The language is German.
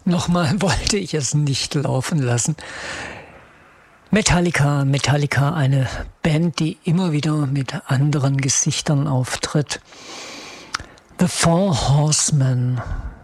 Nochmal wollte ich es nicht laufen lassen. Metallica, eine Band, die immer wieder mit anderen Gesichtern auftritt. The Four Horsemen,